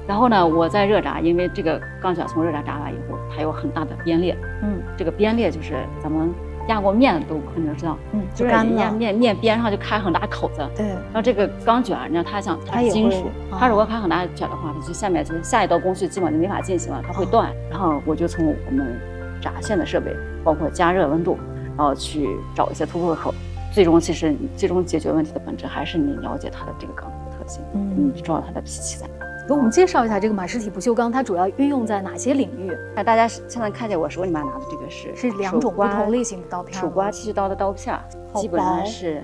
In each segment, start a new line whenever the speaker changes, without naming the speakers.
然后呢，我在热轧，因为这个钢卷从热轧轧完以后，它有很大的边裂。这个边裂就是咱们压过面的都可能知道，
就干了。
面边上就开很大口子。对。然后这个钢卷，你知道它是金属，它如果开很大卷的话，它就下面就是下一道工序基本就没法进行了，它会断。然后我就从我们轧线的设备，包括加热温度，然后去找一些突破口。最终解决问题的本质还是你了解它的这个钢的特性，你知道它的脾气在哪。
给我们介绍一下这个马氏体不锈钢，它主要运用在哪些领域？
那大家现在看见我手里面拿的这个是
2种不同类型的刀片，
手刮剃须刀的刀片，基本上是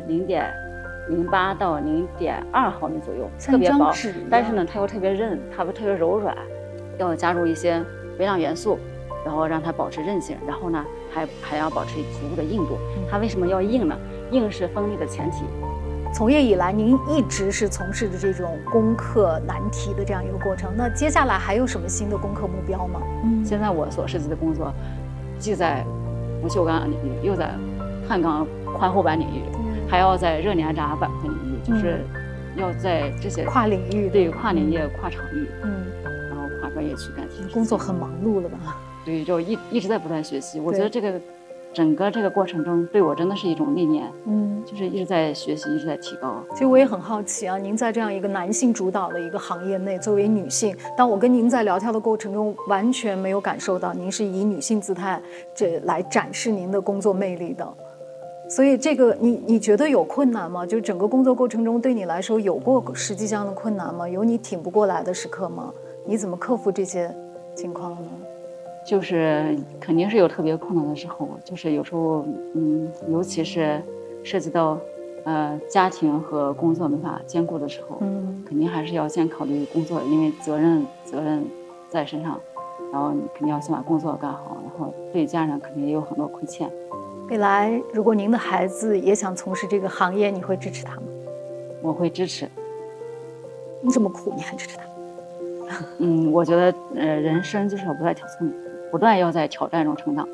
0.08到0.2毫米左右，特别薄。但是呢，它又特别韧，它又特别柔软，要加入一些微量元素，然后让它保持韧性，然后呢还要保持足够的硬度。它为什么要硬呢？硬是锋利的前提。
从业以来，您一直是从事的这种攻克难题的这样一个过程。那接下来还有什么新的攻克目标吗？
现在我所涉及的工作，既在不锈钢领域，又在碳钢宽厚板领域，还要在热粘轧板块领域，就是要在这些
跨领域，
对跨领域、跨场域，然后跨专业去干。
工作很忙碌了吧？
对，就一直在不断学习。我觉得整个这个过程中，对我真的是一种历练，就是一直在学习，一直在提高。
其实我也很好奇啊，您在这样一个男性主导的一个行业内，作为女性，当我跟您在聊天的过程中，完全没有感受到您是以女性姿态来展示您的工作魅力的。所以这个你觉得有困难吗？就整个工作过程中对你来说有过实际上的困难吗？有你挺不过来的时刻吗？你怎么克服这些情况呢？
就是肯定是有特别困难的时候，就是有时候，尤其是涉及到家庭和工作没法兼顾的时候，肯定还是要先考虑工作，因为责任在身上，然后你肯定要先把工作干好，然后对家人肯定也有很多亏欠。
未来如果您的孩子也想从事这个行业，你会支持他吗？
我会支持。
你这么苦，你还支持他？
我觉得人生就是要不断要在挑战中成长，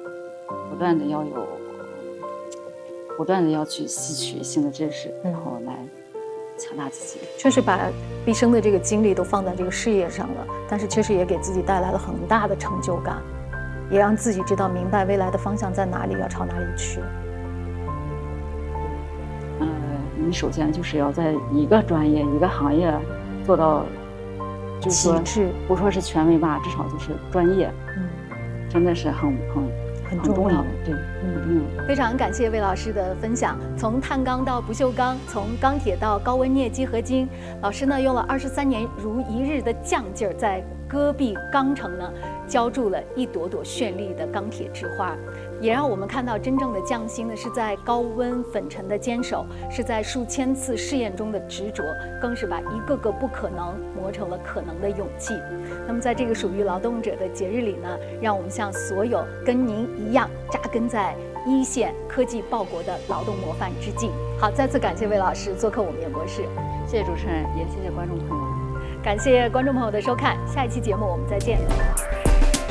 不断的要去吸取新的知识，然后来强大自己。
确实把毕生的这个精力都放在这个事业上了，但是确实也给自己带来了很大的成就感，也让自己知道明白未来的方向在哪里，要朝哪里去。
你首先就是要在一个专业、一个行业做到，就是说不说是权威吧，至少就是专业。真的是很重要的，对，很重要的。
非常感谢魏老师的分享，从碳钢到不锈钢，从钢铁到高温镍基合金，老师呢用了23年如一日的犟劲儿，在戈壁钢城呢浇筑了一朵朵绚丽的钢铁之花，也让我们看到真正的匠心呢是在高温粉尘的坚守，是在数千次试验中的执着，更是把一个个不可能磨成了可能的勇气。那么在这个属于劳动者的节日里呢，让我们向所有跟您一样扎根在一线科技报国的劳动模范致敬。好，再次感谢魏老师做客我们演播室。
谢谢主持人，也谢谢观众朋友。
感谢观众朋友的收看，下一期节目我们再见。